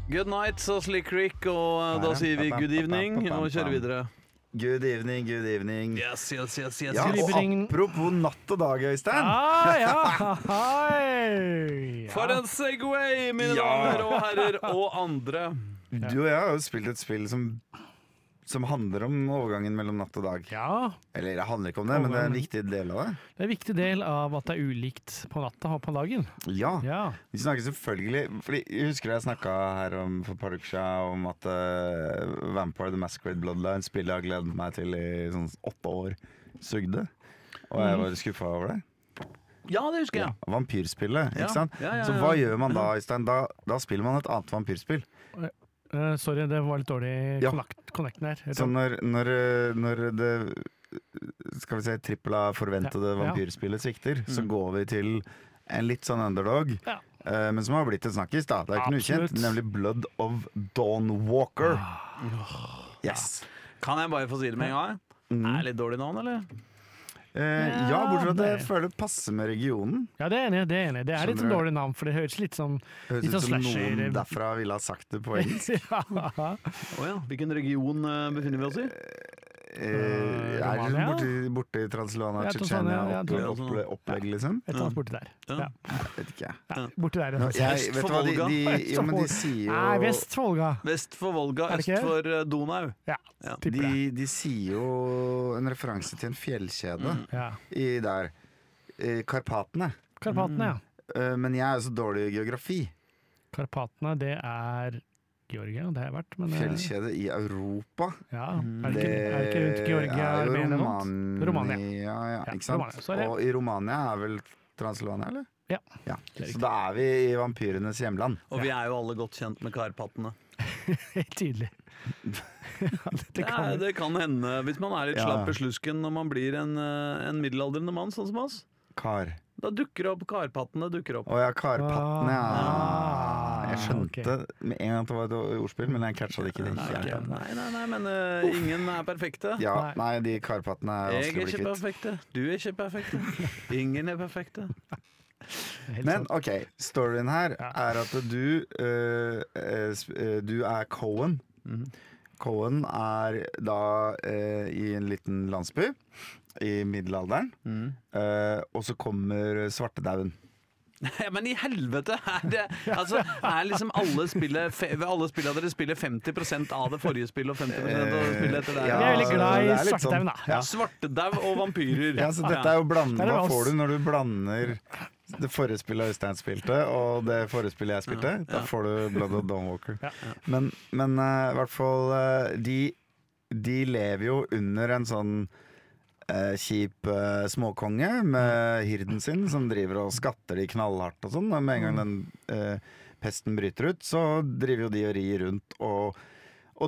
Good night, så Slick Rick, og da sier vi good evening og kjører videre. Good evening, good evening. Yes. Ja, og apropos natt og dag, Øystein. For en segway, mine damer og herrer og andre. Du og jeg har jo spilt et spill som handler om overgangen mellom natt og dag. Ja. Eller det handler ikke om det, men det er en viktig del av det. Det er en viktig del av at det er ulikt på natta og på dagen. Ja, vi snakker selvfølgelig, fordi jeg husker jeg snakket her for et par uker siden om at Vampire The Masquerade Bloodline spillet jeg har gledet meg til i sånn 8 år sugde, og jeg var skuffet over det. Ja, det husker jeg. Ja, vampyrspillet, ikke sant? Ja. Så hva gjør man da, Øystein? Da spiller man et annet vampyrspill. Sorry, det var litt dårlig connecten her. Så når det skal vi si trippel av forventede vampyrspillet svikter, så går vi til en litt sånn underdog, men som har blitt en snakkis da. Det er ikke noe ukjent, nemlig Blood of Dawnwalker. Yes. Kan jeg bare få si det med en gang? Er det litt dårlig navn, eller? Ja, bortsett fra at jeg føler det passer med regionen. Ja, det er enig. Det er litt sånn dårlig navn, for det høres litt sånn høres ut som noen derfra ville ha sagt det på engelsk. Hvilken region befinner vi oss i? Borte i Transylvania, Tsjetsjenia, opplegg liksom. Et eller annet borte der. Jeg vet ikke. Borte der. Vet du hva de sier jo... Nei, vest for Volga. Vest for Volga, øst for Donau. Ja, de sier jo en referanse til en fjellkjede i der. Karpatene. Karpatene, men jeg er jo så dårlig i geografi. Karpatene, det er... Georgia, det har jeg vært, men... Fjellkjede i Europa. Ja, er det ikke rundt Georgia? Det er jo Romania. Ja, ikke sant? Romania, og i Romania er vel Transylvania, eller? Ja. Så da er vi i vampyrenes hjemland. Og vi er jo alle godt kjent med Karpatene. Helt tydelig. Det kan hende, hvis man er litt slapp i slusken når man blir en middelaldrende mann, sånn som oss. Da dukker opp Karpatene. Karpatene, Jeg skjønte med en gang at det var et ordspill, men jeg catcha det ikke. Nei, men ingen er perfekte. Nei, de Karpatene er vanskelig å bli kvitt. Jeg er ikke perfekte, du er ikke perfekte. Ingen er perfekte. Men ok, storyen her er at du er Cohen. Cohen er da i en liten landsby i middelalderen, og så kommer svartedauden. Ja, men i helvete er liksom alle spillene dere spiller 50% av det forrige spillet og 50% av det spillet etter der. Jeg er veldig glad i svartedauden da. Svartedaud og vampyrer. Så dette er jo blandet. Hva får du når du blander det forrige spillet Øystein spilte og det forrige spillet jeg spilte? Da får du Blood of Dawnwalker. Men i hvert fall de lever jo under en sånn kjip småkonge med hirden sin som driver og skatter de knallhardt og sånn, og med en gang den pesten bryter ut, så driver jo de og rir rundt og